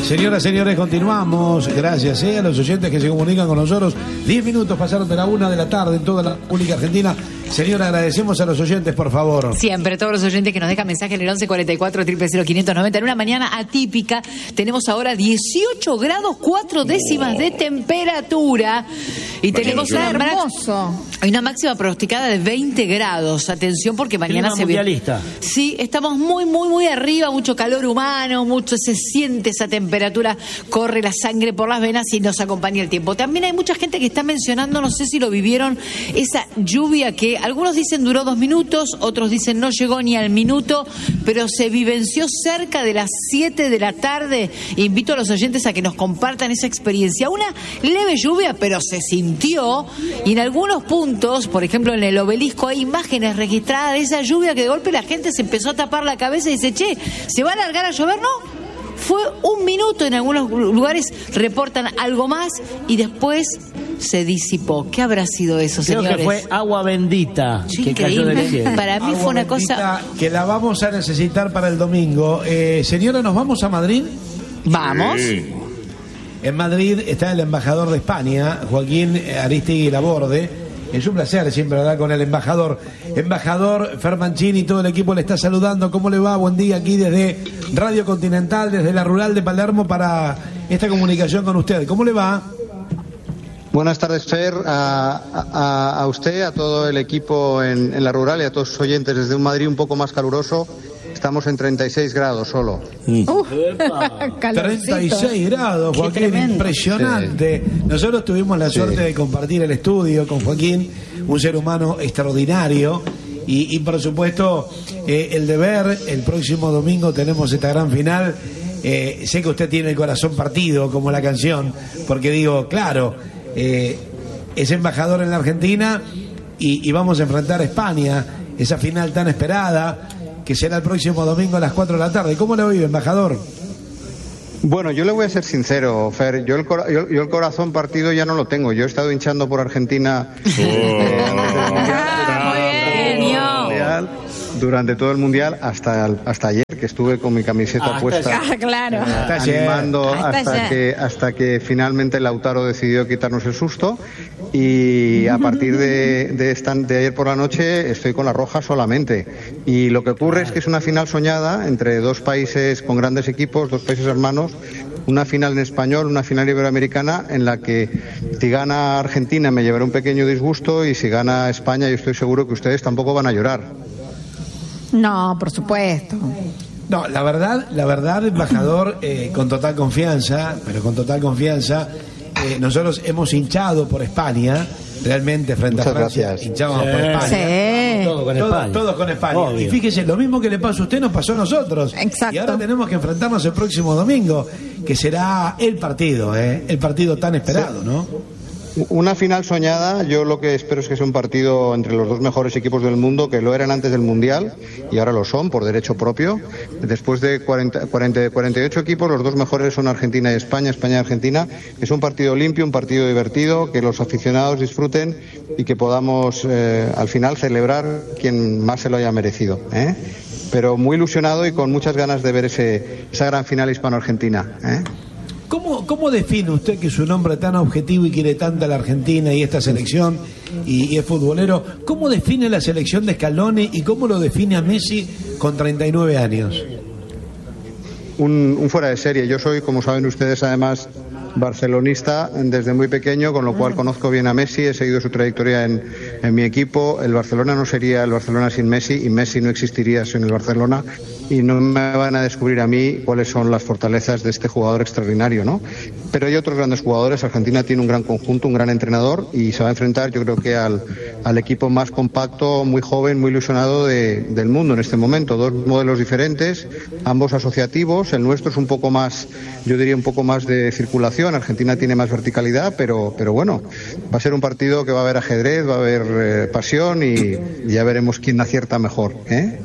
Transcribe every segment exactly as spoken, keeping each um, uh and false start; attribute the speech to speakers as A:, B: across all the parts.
A: Señoras, señores, continuamos. Gracias eh, a los oyentes que se comunican con nosotros. Diez minutos pasaron de la una de la tarde en toda la República Argentina. Señora, agradecemos a los oyentes, por favor.
B: Siempre, todos los oyentes que nos dejan mensaje en el once cuarenta y cuatro, cero cero, quinientos noventa. En una mañana atípica, tenemos ahora dieciocho grados, cuatro décimas de temperatura. Y tenemos una,
C: hermoso.
B: Hay una máxima pronosticada de veinte grados. Atención, porque mañana se ve. Sí, estamos muy, muy, muy arriba, mucho calor humano, mucho se siente esa temperatura, corre la sangre por las venas y nos acompaña el tiempo. También hay mucha gente que está mencionando, no sé si lo vivieron, esa lluvia que algunos dicen duró dos minutos, otros dicen no llegó ni al minuto, pero se vivenció cerca de las siete de la tarde. Invito a los oyentes a que nos compartan esa experiencia. Una leve lluvia, pero se sintió, y en algunos puntos, por ejemplo en el Obelisco, hay imágenes registradas de esa lluvia que de golpe la gente se empezó a tapar la cabeza y dice, che, ¿se va a alargar a llover? No. Fue un minuto, en algunos lugares reportan algo más y después se disipó. ¿Qué habrá sido eso,
D: Creo
B: señores?
D: que fue agua bendita
B: Sí,
D: que cayó del
B: increíble.
D: cielo.
B: Para mí
A: Agua
B: fue una
A: bendita
B: cosa...
A: que la vamos a necesitar para el domingo. Eh, señora, ¿nos vamos a Madrid?
B: Vamos.
E: Sí.
A: En Madrid está el embajador de España, Joaquín Aristegui Laborde. Es un placer siempre hablar con el embajador. Embajador Fer Mancini, todo el equipo le está saludando. ¿Cómo le va? Buen día aquí desde Radio Continental, desde la Rural de Palermo para esta comunicación con usted. ¿Cómo le va?
F: Buenas tardes, Fer, a, a, a usted, a todo el equipo en, en la Rural y a todos sus oyentes desde un Madrid un poco más caluroso. Estamos en treinta y seis grados solo.
C: Uh,
A: treinta y seis grados, Joaquín, impresionante. Sí. Nosotros tuvimos la suerte sí. de compartir el estudio con Joaquín, un ser humano extraordinario. Y, y por supuesto, eh, el deber, el próximo domingo tenemos esta gran final. Eh, sé que usted tiene el corazón partido, como la canción, porque digo, claro, eh, es embajador en la Argentina y, y vamos a enfrentar a España, esa final tan esperada, que será el próximo domingo a las cuatro de la tarde. ¿Cómo lo vive, embajador?
F: Bueno, yo le voy a ser sincero, Fer. Yo el, cora- yo, yo el corazón partido ya no lo tengo. Yo he estado hinchando por Argentina
E: Oh.
F: eh,
B: Muy bien,
F: mundial, durante todo el mundial hasta el- hasta ayer, que estuve con mi camiseta
D: Ah,
F: puesta,
C: Ah, claro.
A: Hasta ayer.
F: animando
C: Hasta
F: hasta
C: ayer.
F: que hasta que finalmente Lautaro decidió quitarnos el susto. Y a partir de, de, esta, de ayer por la noche estoy con la roja solamente. Y lo que ocurre es que es una final soñada entre dos países con grandes equipos, dos países hermanos, una final en español, una final iberoamericana, en la que si gana Argentina me llevará un pequeño disgusto y si gana España yo estoy seguro que ustedes tampoco van a llorar.
C: No, por supuesto.
A: No, la verdad, la verdad, embajador, eh, con total confianza, pero con total confianza, eh, nosotros hemos hinchado por España, realmente frente
F: Muchas
A: a Francia,
F: gracias.
A: hinchábamos
D: Sí.
A: por España.
C: Sí.
D: Todo con
A: Todos,
D: España.
A: todos con España.
D: Obvio.
A: Y fíjese, lo mismo que le pasó a usted nos pasó a nosotros.
C: Exacto.
A: Y ahora tenemos que enfrentarnos el próximo domingo, que será el partido, ¿eh? El partido tan esperado, ¿no?
F: Una final soñada, yo lo que espero es que sea un partido entre los dos mejores equipos del mundo, que lo eran antes del Mundial y ahora lo son por derecho propio. Después de cuarenta, cuarenta, cuarenta y ocho equipos, los dos mejores son Argentina y España, España y Argentina. Es un partido limpio, un partido divertido, que los aficionados disfruten y que podamos eh, al final celebrar quien más se lo haya merecido, ¿eh? Pero muy ilusionado y con muchas ganas de ver ese, esa gran final hispano-argentina, ¿eh?
A: ¿Cómo, ¿Cómo define usted, que es un hombre tan objetivo y quiere tanto a la Argentina y esta selección y, y es futbolero, cómo define la selección de Scaloni y cómo lo define a Messi con treinta y nueve años?
F: Un, un fuera de serie. Yo soy, como saben ustedes, además barcelonista desde muy pequeño, con lo cual conozco bien a Messi, he seguido su trayectoria en, en mi equipo. El Barcelona no sería el Barcelona sin Messi y Messi no existiría sin el Barcelona, y no me van a descubrir a mí cuáles son las fortalezas de este jugador extraordinario, ¿no? Pero hay otros grandes jugadores. Argentina tiene un gran conjunto, un gran entrenador, y se va a enfrentar, yo creo que al, al equipo más compacto, muy joven, muy ilusionado de, del mundo en este momento. Dos modelos diferentes, ambos asociativos. El nuestro es un poco más, yo diría un poco más de circulación. Argentina tiene más verticalidad, pero, pero bueno, va a ser un partido que va a haber ajedrez, va a haber eh, pasión, y, y ya veremos quién acierta mejor, ¿eh?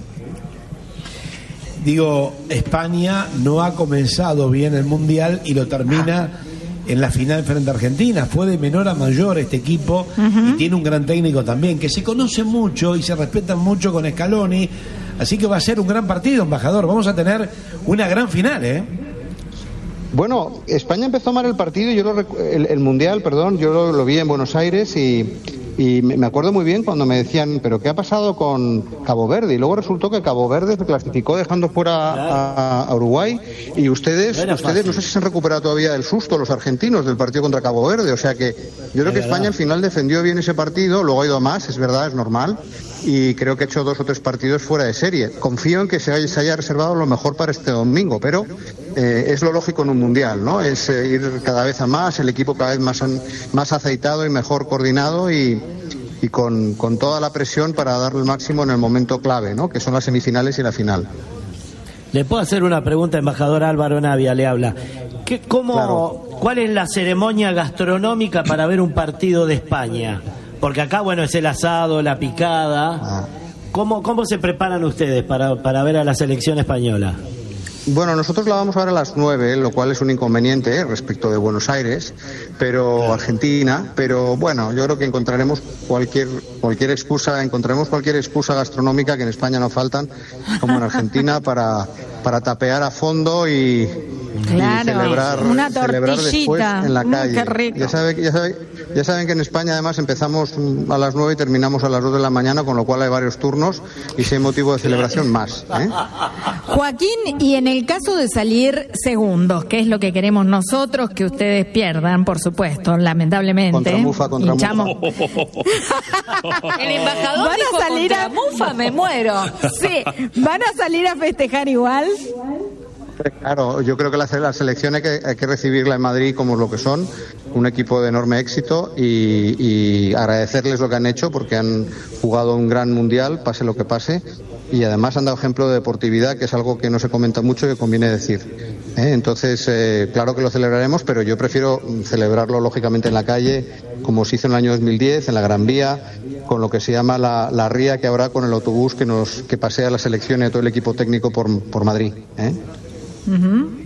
A: Digo, España no ha comenzado bien el Mundial y lo termina en la final frente a Argentina. Fue de menor a mayor este equipo, uh-huh. y tiene un gran técnico también, que se conoce mucho y se respetan mucho con Scaloni. Así que va a ser un gran partido, embajador. Vamos a tener una gran final, ¿eh?
F: Bueno, España empezó mal el partido, yo lo, el, el Mundial, perdón, yo lo, lo vi en Buenos Aires y, y me acuerdo muy bien cuando me decían, ¿pero qué ha pasado con Cabo Verde? Y luego resultó que Cabo Verde se clasificó dejando fuera a, a Uruguay y ustedes, no ustedes no sé si se han recuperado todavía del susto los argentinos del partido contra Cabo Verde, o sea que yo creo que España al final defendió bien ese partido, luego ha ido a más, es verdad, es normal, y creo que ha hecho dos o tres partidos fuera de serie. Confío en que se haya, se haya reservado lo mejor para este domingo, pero eh, es lo lógico en un mundial, ¿no? Es eh, ir cada vez a más, el equipo cada vez más, más aceitado y mejor coordinado y, y con, con toda la presión para darle el máximo en el momento clave, ¿no? Que son las semifinales y la final.
D: Le puedo hacer una pregunta, embajador Álvaro Navia, le habla. ¿Qué, cómo, claro. ¿Cuál es la ceremonia gastronómica para ver un partido de España? Porque acá, bueno, es el asado, la picada. Ah. ¿Cómo, cómo se preparan ustedes para, para ver a la selección española?
F: Bueno, nosotros la vamos a ver a las nueve, lo cual es un inconveniente ¿eh? respecto de Buenos Aires, pero claro. Argentina, pero bueno, yo creo que encontraremos cualquier cualquier excusa, encontraremos cualquier excusa gastronómica que en España no faltan, como en Argentina, para para tapear a fondo y,
C: claro,
F: y celebrar,
C: una
F: celebrar después en la calle.
C: Mm, qué rico.
F: Ya sabe, ya sabe, ya saben que en España además empezamos a las nueve y terminamos a las dos de la mañana, con lo cual hay varios turnos y si hay motivo de celebración más. ¿eh?
C: Joaquín, y en el caso de salir segundos, ¿qué es lo que queremos nosotros? Que ustedes pierdan, por supuesto, lamentablemente.
F: Contra Mufa, contra
C: Hinchamos.
F: Mufa.
B: El embajador
C: ¿Van
B: dijo
C: a salir
B: contra
C: a
B: Mufa, me muero.
C: Sí, ¿van a salir a festejar igual?
F: Claro, yo creo que la, la selección hay que, hay que recibirla en Madrid como lo que son, un equipo de enorme éxito y, y agradecerles lo que han hecho porque han jugado un gran mundial, pase lo que pase, y además han dado ejemplo de deportividad, que es algo que no se comenta mucho y que conviene decir. ¿eh? Entonces, eh, claro que lo celebraremos, pero yo prefiero celebrarlo lógicamente en la calle, como se hizo en el año dos mil diez, en la Gran Vía, con lo que se llama la, la ría que habrá con el autobús que nos que pasea la selección y a todo el equipo técnico por, por Madrid. ¿eh?
C: Uh-huh.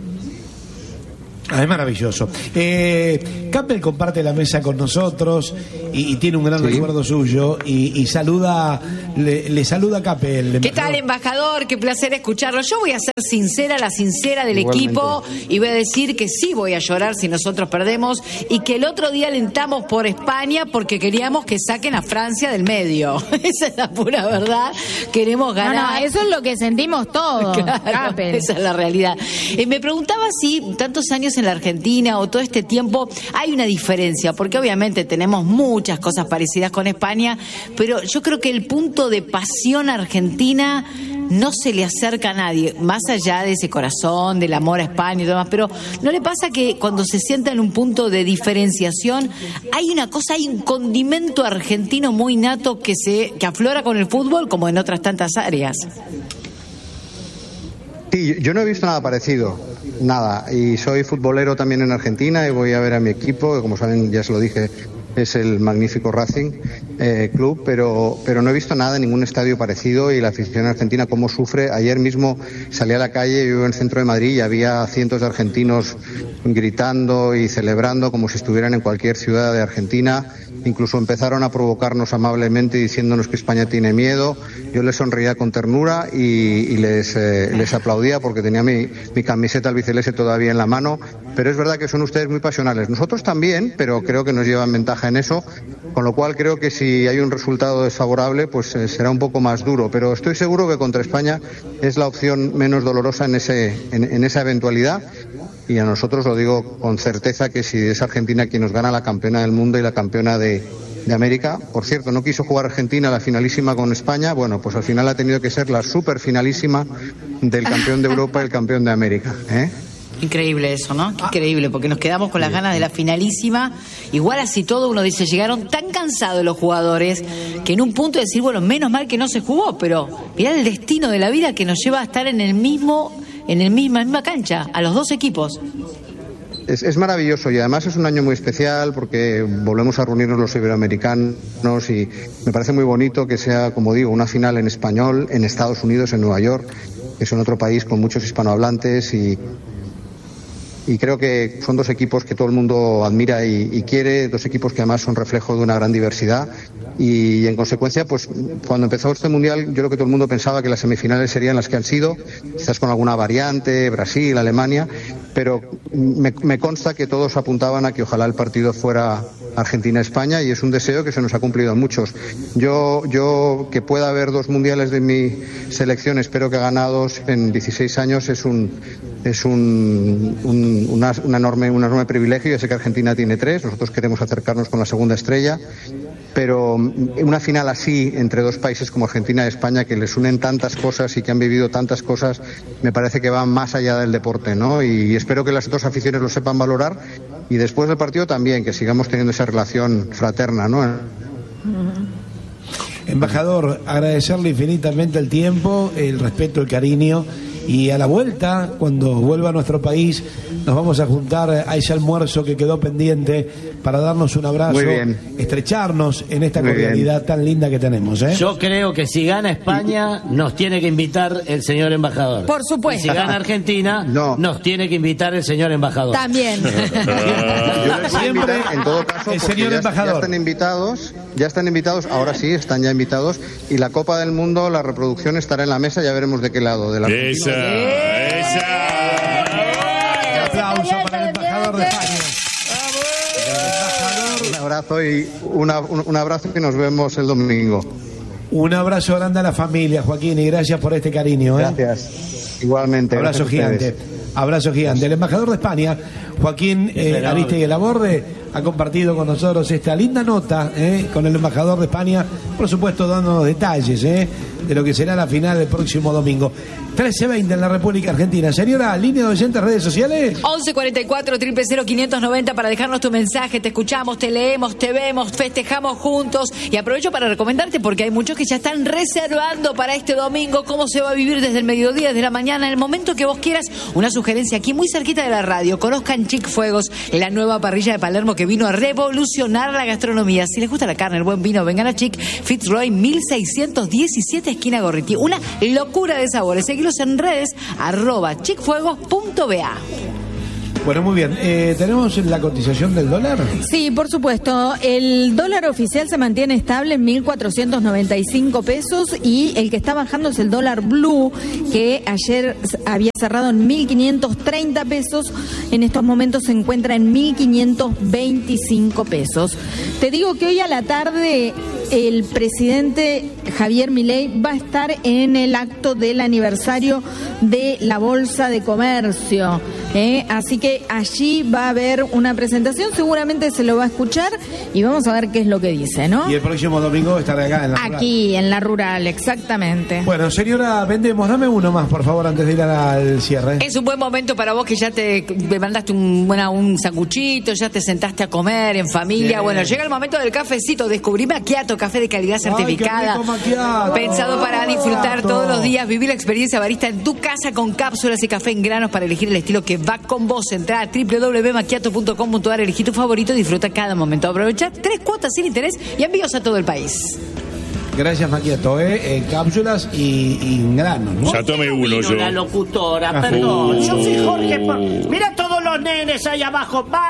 A: Ah, es maravilloso. Eh, Campbell comparte la mesa con nosotros y, y tiene un gran sí. recuerdo suyo y, y saluda, le, le saluda a Campbell.
B: ¿Qué tal, embajador? Qué placer escucharlo. Yo voy a ser sincera, la sincera del Igualmente. equipo, y voy a decir que sí voy a llorar si nosotros perdemos y que el otro día alentamos por España porque queríamos que saquen a Francia del medio. Esa es la pura verdad. Queremos ganar.
C: No, no, eso es lo que sentimos todos.
B: Claro, esa es la realidad. Eh, me preguntaba si tantos años en la Argentina o todo este tiempo hay una diferencia, porque obviamente tenemos muchas cosas parecidas con España, pero yo creo que el punto de pasión argentina no se le acerca a nadie, más allá de ese corazón, del amor a España y demás, pero ¿no le pasa que cuando se sienta en un punto de diferenciación hay una cosa, hay un condimento argentino muy nato que se que aflora con el fútbol como en otras tantas áreas?
F: Sí, yo no he visto nada parecido, nada, y soy futbolero también en Argentina y voy a ver a mi equipo, que como saben, ya se lo dije, es el magnífico Racing eh, Club, pero pero no he visto nada en ningún estadio parecido y la afición argentina cómo sufre. Ayer mismo salí a la calle, yo vivo en el centro de Madrid y había cientos de argentinos gritando y celebrando como si estuvieran en cualquier ciudad de Argentina. Incluso empezaron a provocarnos amablemente diciéndonos que España tiene miedo. Yo les sonreía con ternura y, y les, eh, les aplaudía porque tenía mi, mi camiseta albiceleste todavía en la mano. Pero es verdad que son ustedes muy pasionales. Nosotros también, pero creo que nos llevan ventaja en eso. Con lo cual creo que si hay un resultado desfavorable, pues eh, será un poco más duro. Pero estoy seguro que contra España es la opción menos dolorosa en, ese, en, en esa eventualidad. Y a nosotros lo digo con certeza que si es Argentina quien nos gana la campeona del mundo y la campeona de, de América. Por cierto, no quiso jugar Argentina la finalísima con España. Bueno, pues al final ha tenido que ser la super finalísima del campeón de Europa y el campeón de América. ¿eh?
B: Increíble eso, ¿no? Qué increíble, porque nos quedamos con las ganas de la finalísima. Igual así todo uno dice, llegaron tan cansados los jugadores que en un punto de decir, bueno, menos mal que no se jugó, pero mirá el destino de la vida que nos lleva a estar en el mismo... en el misma, misma cancha, a los dos equipos.
F: Es, es maravilloso y además es un año muy especial porque volvemos a reunirnos los iberoamericanos y me parece muy bonito que sea, como digo, una final en español en Estados Unidos, en Nueva York, que es en otro país con muchos hispanohablantes y y creo que son dos equipos que todo el mundo admira y, y quiere, dos equipos que además son reflejo de una gran diversidad. Y en consecuencia, pues cuando empezó este Mundial, yo creo que todo el mundo pensaba que las semifinales serían las que han sido, quizás con alguna variante, Brasil, Alemania, pero me, me consta que todos apuntaban a que ojalá el partido fuera Argentina-España, y es un deseo que se nos ha cumplido a muchos. Yo, yo que pueda haber dos mundiales de mi selección, espero que ganados en dieciséis años, es un es un, un una, una enorme, un enorme privilegio. Yo sé que Argentina tiene tres, nosotros queremos acercarnos con la segunda estrella, pero una final así entre dos países como Argentina y España, que les unen tantas cosas y que han vivido tantas cosas, me parece que va más allá del deporte, ¿no? Y espero que las otras aficiones lo sepan valorar, y después del partido también, que sigamos teniendo esa relación fraterna, ¿no?
A: Embajador, agradecerle infinitamente el tiempo, el respeto, el cariño. Y a la vuelta, cuando vuelva a nuestro país, nos vamos a juntar a ese almuerzo que quedó pendiente para darnos un abrazo, estrecharnos en esta Muy cordialidad bien. tan linda que tenemos, ¿eh?
D: Yo creo que si gana España, nos tiene que invitar el señor embajador.
C: Por supuesto.
D: Y si gana Argentina, no. nos tiene que invitar el señor embajador.
C: También.
F: Yo siempre, en todo caso,
A: el señor
F: ya,
A: embajador.
F: ya están invitados, ya están invitados, ahora sí, están ya invitados, y la Copa del Mundo, la reproducción estará en la mesa, ya veremos de qué lado, de la
E: Esa. ¡Esa!
A: Un aplauso para el embajador de España.
F: Un abrazo y una, un, un abrazo y nos vemos el domingo.
A: Un abrazo grande a la familia, Joaquín, y gracias por este cariño, ¿eh?
F: Gracias. Igualmente.
A: Abrazo
F: gracias
A: gigante. Abrazo gigante. El embajador de España, Joaquín eh, Arístegui Laborde, ha compartido con nosotros esta linda nota eh, con el embajador de España, por supuesto dándonos detalles eh, de lo que será la final del próximo domingo. trece veinte en la República Argentina. Señora, línea de oyentes, redes sociales.
B: once cuarenta y cuatro, cero cero cero, quinientos noventa para dejarnos tu mensaje. Te escuchamos, te leemos, te vemos, festejamos juntos. Y aprovecho para recomendarte, porque hay muchos que ya están reservando para este domingo cómo se va a vivir desde el mediodía, desde la mañana, en el momento que vos quieras. Una sugerencia aquí muy cerquita de la radio. Conozcan Chick Fuegos, la nueva parrilla de Palermo que vino a revolucionar la gastronomía. Si les gusta la carne, el buen vino, vengan a Chick, Fitzroy mil seiscientos diecisiete, esquina Gorriti. Una locura de sabores. Seguilos en redes, arroba chickfuegos punto b a.
A: Bueno, muy bien. Eh, ¿Tenemos la cotización del dólar?
C: Sí, por supuesto. El dólar oficial se mantiene estable en mil cuatrocientos noventa y cinco pesos, y el que está bajando es el dólar blue, que ayer había cerrado en mil quinientos treinta pesos. En estos momentos se encuentra en mil quinientos veinticinco pesos. Te digo que hoy a la tarde el presidente Javier Milei va a estar en el acto del aniversario de la Bolsa de Comercio. ¿eh? Así que allí va a haber una presentación, seguramente se lo va a escuchar y vamos a ver qué es lo que dice, ¿no?
A: Y el próximo domingo estará acá en la rural.
C: Aquí, en la rural, exactamente.
A: Bueno, señora, vendemos, dame uno más, por favor, antes de ir al cierre.
B: Es un buen momento para vos que ya te, te mandaste un, bueno, un sanguchito, ya te sentaste a comer en familia. Bien. Bueno, llega el momento del cafecito. Descubrí Macchiato, café de calidad certificada.
A: Ay, qué rico Macchiato.
B: Pensado para disfrutar todos los días, vivir la experiencia barista en tu casa con cápsulas y café en granos para elegir el estilo que va con vos. Entrá a doble u doble u doble u punto macchiato punto com punto a r, elegí tu favorito y disfruta cada momento. Aprovecha tres cuotas sin interés y envíos a todo el país.
A: Gracias, Macchiato, ¿eh? En cápsulas y, y en granos, ¿no?
E: Ya tomé uno yo.
D: La locutora, perdón. Yo soy Jorge. Por... Mira todos los nenes ahí abajo. Va.